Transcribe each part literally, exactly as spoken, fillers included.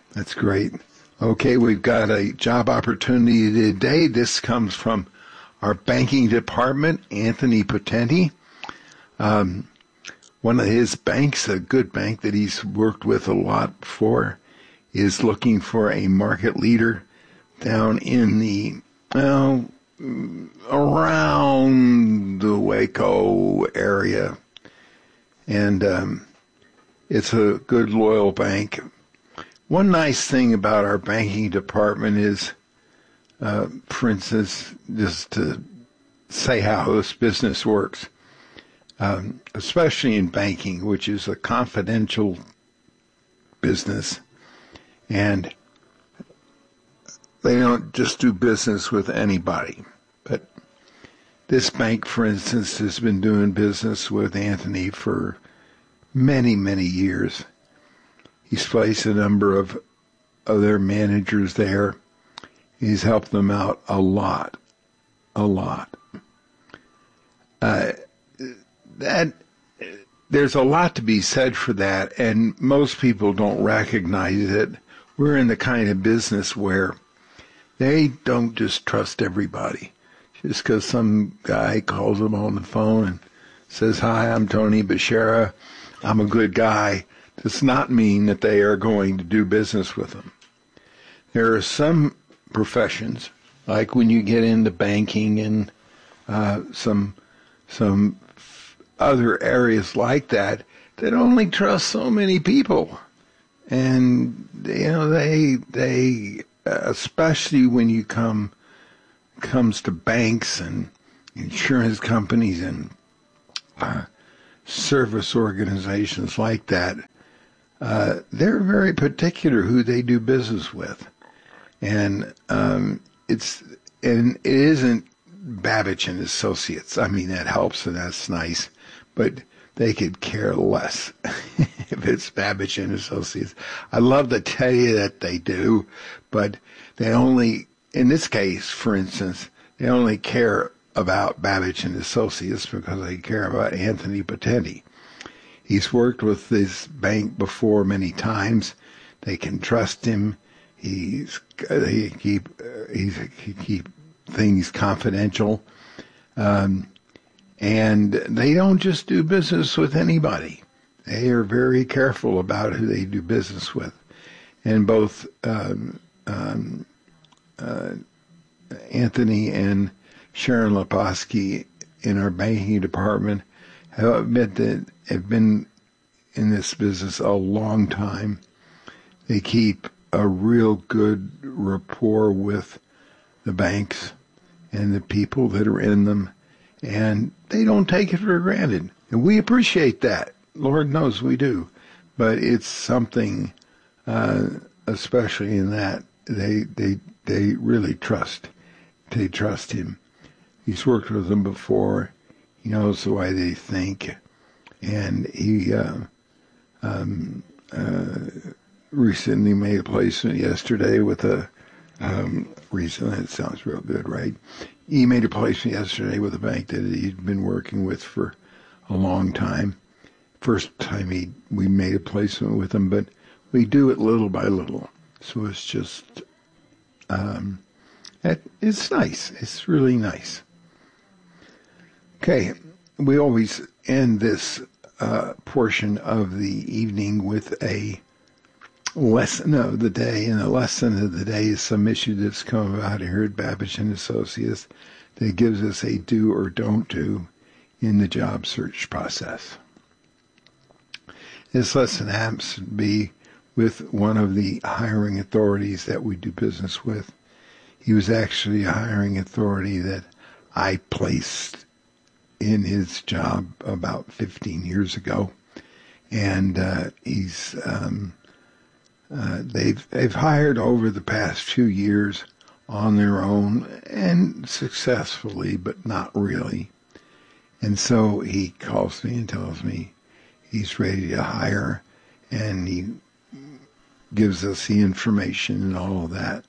That's great. Okay, we've got a job opportunity today. This comes from our banking department, Anthony Potenti. Um, one of his banks, a good bank that he's worked with a lot before, is looking for a market leader down in the, well, around the Waco area. And um, it's a good, loyal bank. One nice thing about our banking department is, uh, for instance, just to say how this business works, um, especially in banking, which is a confidential business, and they don't just do business with anybody. But this bank, for instance, has been doing business with Anthony for many, many years. He's placed a number of other managers there. He's helped them out a lot, a lot. Uh, that there's a lot to be said for that, and most people don't recognize it. We're in the kind of business where they don't just trust everybody. Just because some guy calls them on the phone and says, "Hi, I'm Tony Bashara. I'm a good guy," does not mean that they are going to do business with them. There are some professions, like when you get into banking and uh, some some other areas like that, that only trust so many people, and you know they they especially when you come comes to banks and insurance companies and uh, service organizations like that. Uh, they're very particular who they do business with. And um, it's and it isn't Babbage and Associates. I mean, that helps and that's nice, but they could care less if it's Babbage and Associates. I'd love to tell you that they do, but they only, in this case, for instance, they only care about Babbage and Associates because they care about Anthony Potenti. He's worked with this bank before many times. They can trust him. He's he keep uh, he's he keep things confidential, um, and they don't just do business with anybody. They are very careful about who they do business with, and both um, um, uh, Anthony and Sharon Leposki in our banking department have admit that have been in this business a long time. They keep a real good rapport with the banks and the people that are in them, and they don't take it for granted. And we appreciate that. Lord knows we do. But it's something, uh, especially in that, they, they, they really trust. They trust him. He's worked with them before. He knows the way they think. And he uh, um, uh, recently made a placement yesterday with a, um, recently, that sounds real good, right? He made a placement yesterday with a bank that he'd been working with for a long time. First time he we made a placement with him, but we do it little by little. So it's just, um, it, it's nice. It's really nice. Okay, we always end this uh, portion of the evening with a lesson of the day, and the lesson of the day is some issue that's come about here at Babbage and Associates that gives us a do or don't do in the job search process. This lesson happens to be with one of the hiring authorities that we do business with. He was actually a hiring authority that I placed in his job about fifteen years ago, and uh, he's um, uh, they've they've hired over the past few years on their own and successfully, but not really. And so he calls me and tells me he's ready to hire, and he gives us the information and all of that.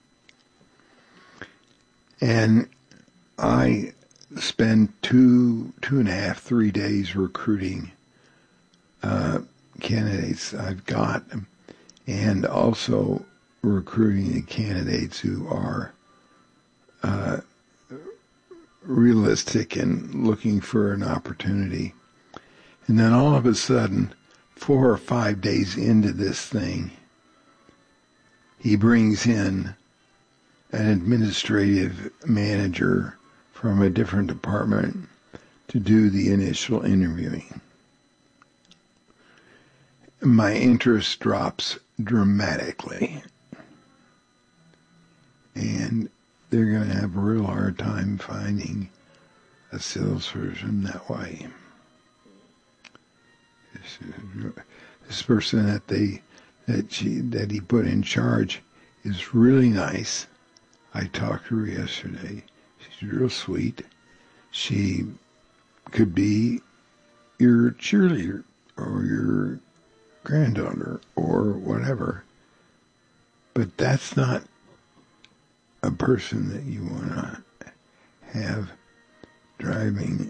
And I spend two, two and a half, three days recruiting uh, candidates I've got, and also recruiting the candidates who are uh, realistic and looking for an opportunity. And then all of a sudden, four or five days into this thing, he brings in an administrative manager from a different department to do the initial interviewing. My interest drops dramatically. And they're going to have a real hard time finding a salesperson that way. This, this person that they that she that he put in charge is really nice. I talked to her yesterday. She's real sweet. She could be your cheerleader or your granddaughter or whatever. But that's not a person that you want to have driving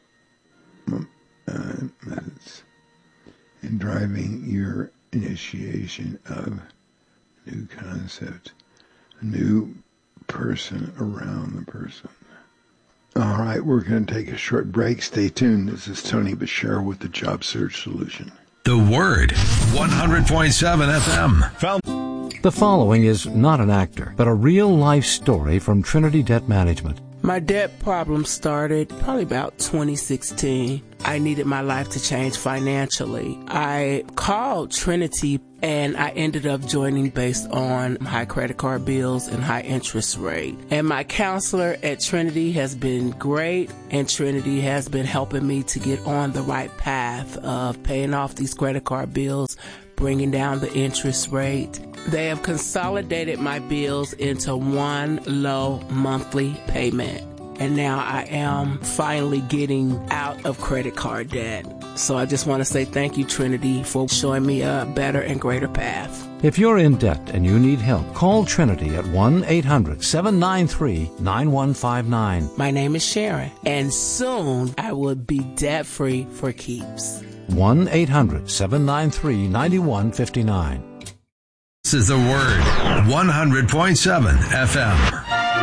uh, methods and driving your initiation of a new concept, a new person around the person. All right, we're going to take a short break. Stay tuned. This is Tony Bashir with the Job Search Solution. The Word, one hundred point seven F M. Found- The following is not an actor, but a real-life story from Trinity Debt Management. My debt problem started probably about twenty sixteen. I needed my life to change financially. I called Trinity and I ended up joining based on high credit card bills and high interest rate. And my counselor at Trinity has been great, and Trinity has been helping me to get on the right path of paying off these credit card bills, bringing down the interest rate. They have consolidated my bills into one low monthly payment. And now I am finally getting out of credit card debt. So I just want to say thank you, Trinity, for showing me a better and greater path. If you're in debt and you need help, call Trinity at one eight hundred seven nine three nine one five nine. My name is Sharon, and soon I will be debt-free for keeps. one eight hundred seven nine three nine one five nine. This is The Word, one hundred point seven F M.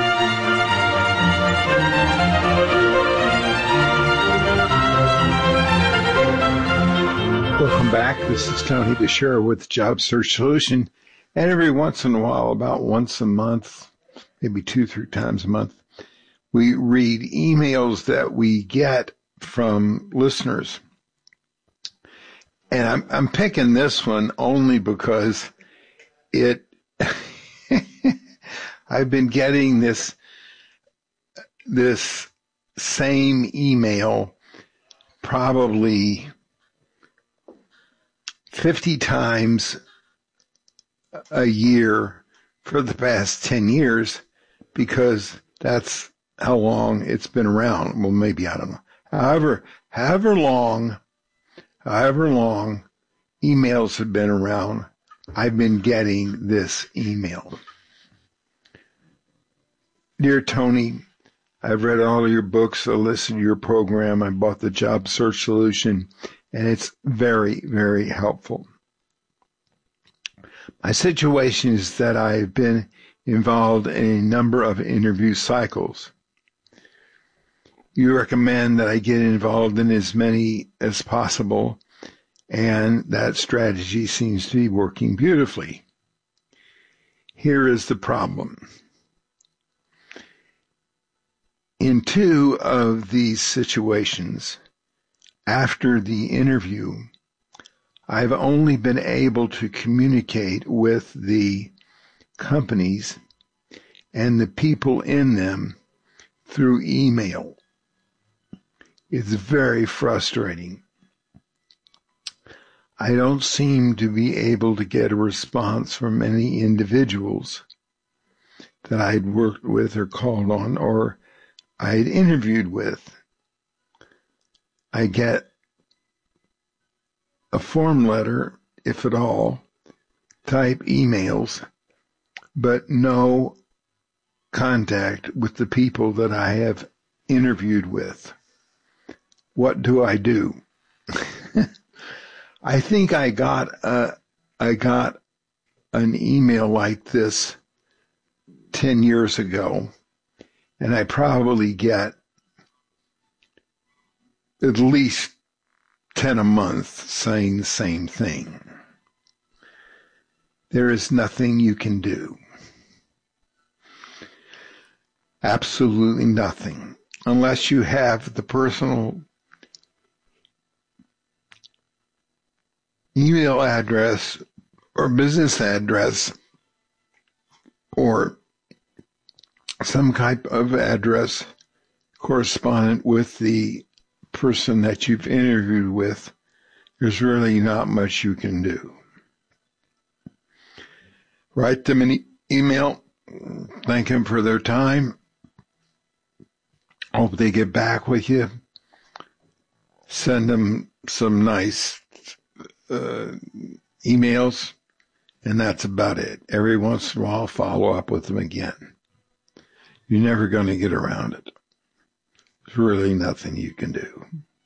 Welcome back. This is Tony Bashir with Job Search Solution. And every once in a while, about once a month, maybe two, three times a month, we read emails that we get from listeners. And I'm, I'm picking this one only because it, I've been getting this, this same email probably fifty times a year for the past ten years, because that's how long it's been around. Well, maybe, I don't know. However, however long, however long emails have been around, I've been getting this email. Dear Tony, I've read all of your books, I listened to your program, I bought the Job Search Solution, and it's very, very helpful. My situation is that I've been involved in a number of interview cycles. You recommend that I get involved in as many as possible, and that strategy seems to be working beautifully. Here is the problem. In two of these situations, after the interview, I've only been able to communicate with the companies and the people in them through email. It's very frustrating. I don't seem to be able to get a response from any individuals that I'd worked with or called on or I'd interviewed with. I get a form letter, if at all, type emails, but no contact with the people that I have interviewed with. What do I do? I think I got a, I got an email like this ten years ago, and I probably get at least ten a month saying the same thing. There is nothing you can do. Absolutely nothing. Unless you have the personal email address or business address or some type of address correspondent with the person that you've interviewed with, there's really not much you can do. Write them an e- email, thank them for their time, hope they get back with you, send them some nice uh, emails, and that's about it. Every once in a while, follow up with them again. You're never going to get around it. There's really nothing you can do.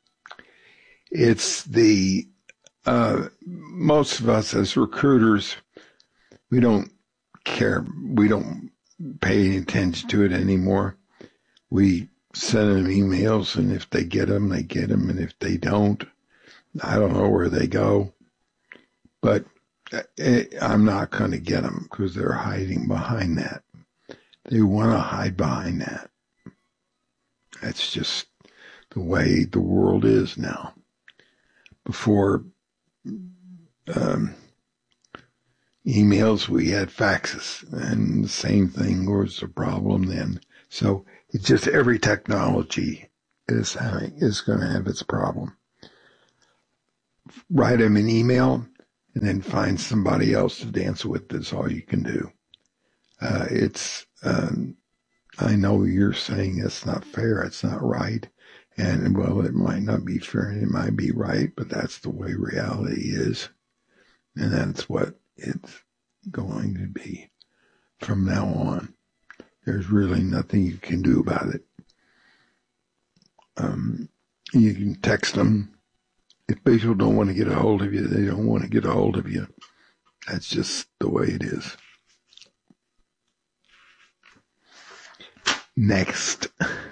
It's the, uh, most of us as recruiters, we don't care. We don't pay any attention to it anymore. We send them emails, and if they get them, they get them. And if they don't, I don't know where they go. But I'm not going to get them because they're hiding behind that. They want to hide behind that. That's just the way the world is now. Before um, emails, we had faxes, and the same thing was a problem then. So it's just every technology is having is going to have its problem. Write them an email, and then find somebody else to dance with. That's all you can do. Uh, it's, um, I know you're saying it's not fair, it's not right, and well, it might not be fair and it might be right, but that's the way reality is, and that's what it's going to be from now on. There's really nothing you can do about it. Um, you can text them. If people don't want to get a hold of you, they don't want to get a hold of you. That's just the way it is. Next.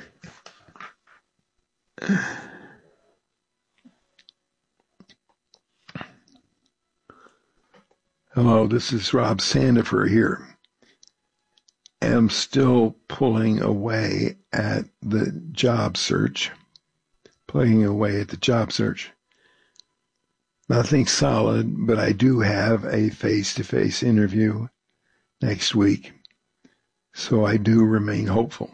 Hello, this is Rob Sandifer here. I'm still pulling away at the job search. Pulling away at the job search. Nothing solid, but I do have a face-to-face interview next week. So I do remain hopeful.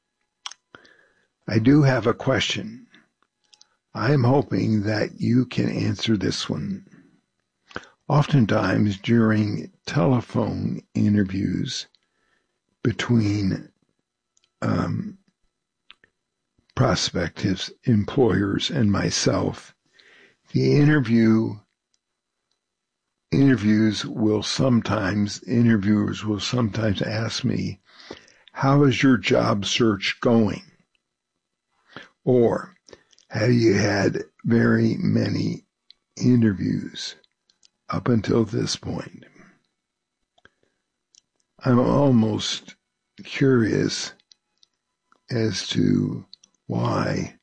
I do have a question. I'm hoping that you can answer this one. Oftentimes during telephone interviews between um, prospective employers and myself, the interview interviews will sometimes, interviewers will sometimes ask me, how is your job search going? Or, have you had very many interviews up until this point? I'm almost curious as to why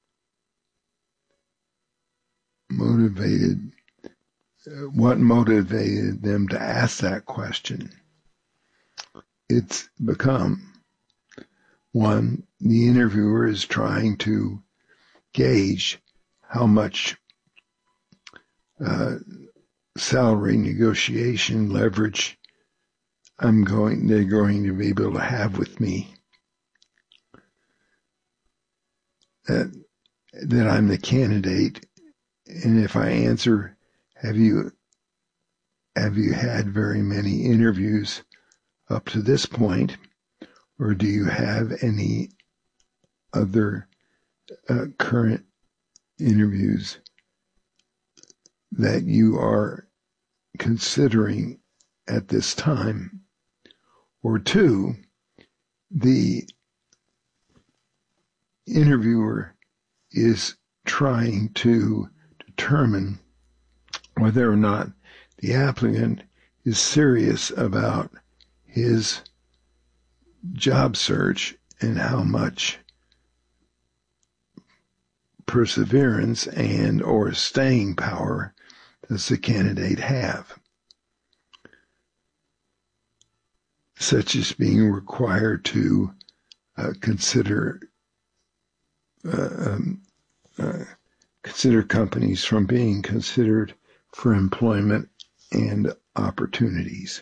motivated, what motivated them to ask that question. It's become, one, the interviewer is trying to gauge how much uh, salary negotiation leverage I'm going, they're going to be able to have with me. That, that I'm the candidate. And if I answer, have you, have you had very many interviews up to this point, or do you have any other uh, current interviews that you are considering at this time? Or two, the interviewer is trying to determine whether or not the applicant is serious about his job search and how much perseverance and or staying power does the candidate have, such as being required to uh, consider uh, um, uh, consider companies from being considered for employment and opportunities.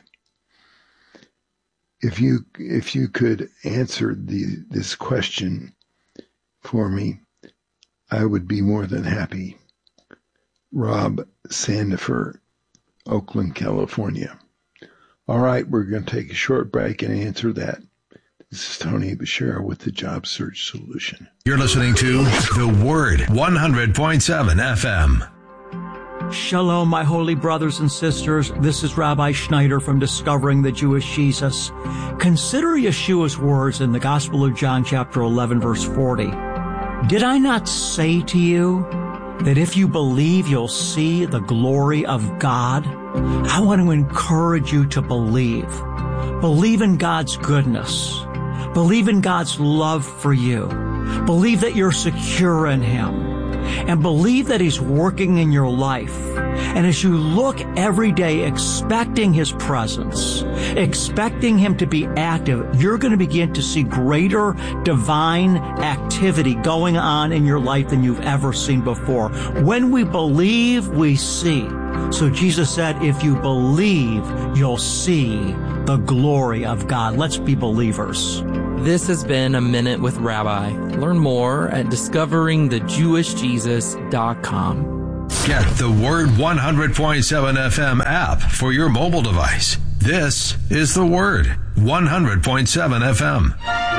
If you if you could answer the this question for me, I would be more than happy. Rob Sandifer, Oakland, California. All right, we're going to take a short break and answer that. This is Tony Bashir with the Job Search Solution. You're listening to The Word, one hundred point seven F M. Shalom, my holy brothers and sisters. This is Rabbi Schneider from Discovering the Jewish Jesus. Consider Yeshua's words in the Gospel of John, chapter eleven, verse forty. Did I not say to you that if you believe, you'll see the glory of God? I want to encourage you to believe. Believe in God's goodness. Believe in God's love for you. Believe that you're secure in Him. And believe that He's working in your life. And as you look every day expecting His presence, expecting Him to be active, you're going to begin to see greater divine activity going on in your life than you've ever seen before. When we believe, we see. So Jesus said, if you believe, you'll see the glory of God. Let's be believers. This has been A Minute with Rabbi. Learn more at discovering the jewish jesus dot com. Get the Word one hundred point seven F M app for your mobile device. This is The Word, one hundred point seven F M.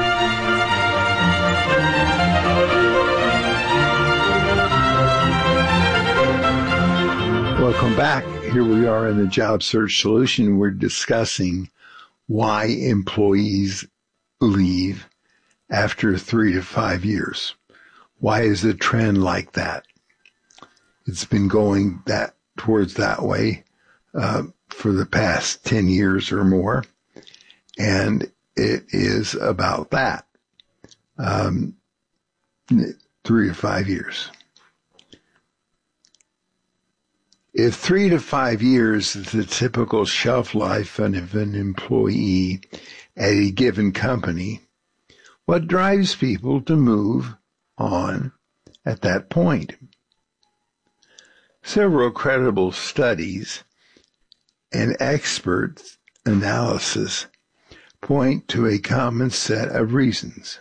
Welcome back. Here we are in the Job Search Solution. We're discussing why employees leave after three to five years. Why is the trend like that? It's been going that towards that way uh, for the past ten years or more, and it is about that. Um, three to five years. If three to five years is the typical shelf life of an employee at a given company, what drives people to move on at that point? Several credible studies and expert analysis point to a common set of reasons.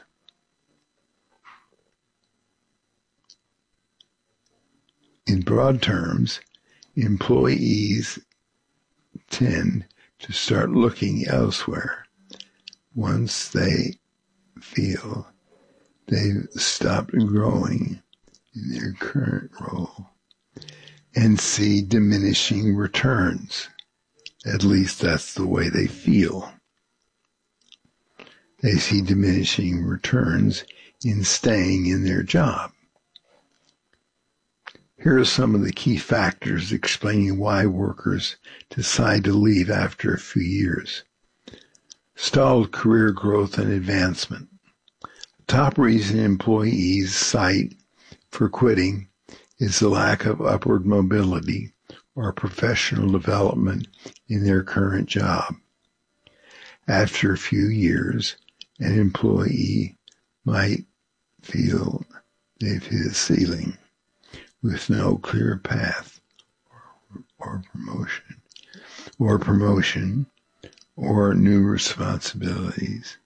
In broad terms, employees tend to start looking elsewhere once they feel they've stopped growing in their current role and see diminishing returns. At least that's the way they feel. They see diminishing returns in staying in their job. Here are some of the key factors explaining why workers decide to leave after a few years. Stalled career growth and advancement. The top reason employees cite for quitting is the lack of upward mobility or professional development in their current job. After a few years, an employee might feel they've hit a ceiling with no clear path or, or promotion, or promotion, or new responsibilities,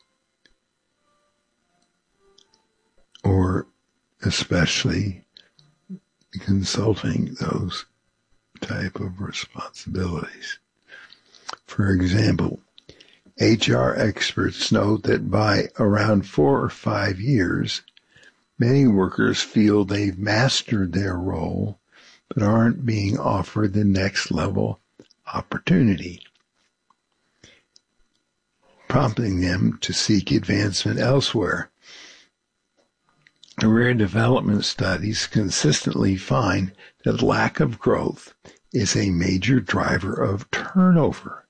or especially consulting those type of responsibilities. For example, H R experts note that by around four or five years, many workers feel they've mastered their role, but aren't being offered the next level opportunity, prompting them to seek advancement elsewhere. Career development studies consistently find that lack of growth is a major driver of turnover,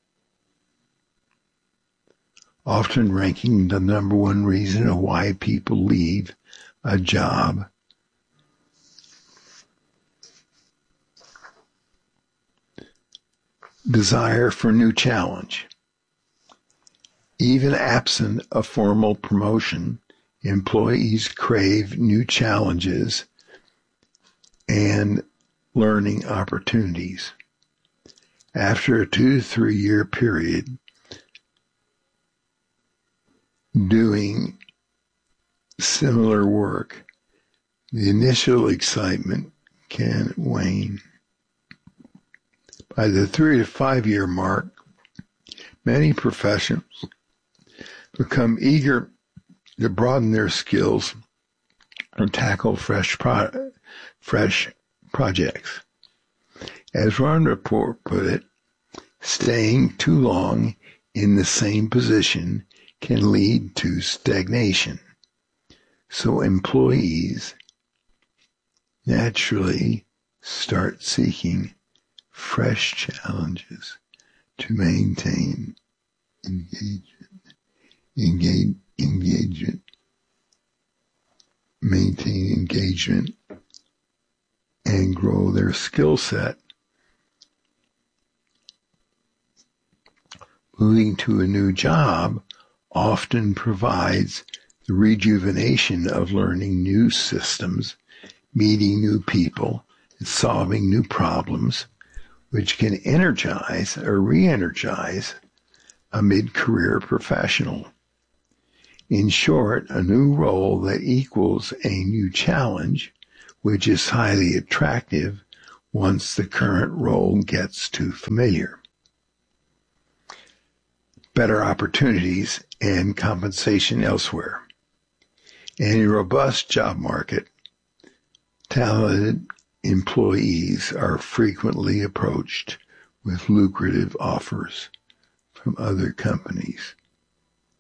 often ranking the number one reason why people leave a job. Desire for new challenge. Even absent a formal promotion, employees crave new challenges and learning opportunities. After a two to three year period doing similar work, the initial excitement can wane. By the three to five year mark, many professionals become eager to broaden their skills and tackle fresh pro- fresh projects. As Ron Report put it, staying too long in the same position can lead to stagnation. So employees naturally start seeking fresh challenges to maintain engagement, engage, engagement, maintain engagement, and grow their skill set. Moving to a new job often provides the rejuvenation of learning new systems, meeting new people, and solving new problems, which can energize or re-energize a mid-career professional. In short, a new role that equals a new challenge, which is highly attractive once the current role gets too familiar. Better opportunities and compensation elsewhere. In a robust job market, talented employees are frequently approached with lucrative offers from other companies.